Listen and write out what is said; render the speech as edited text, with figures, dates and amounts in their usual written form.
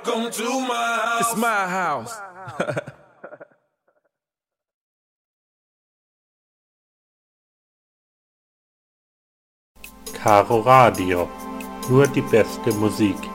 Welcome to my house. It's my house. Caro Radio. Nur die beste Musik.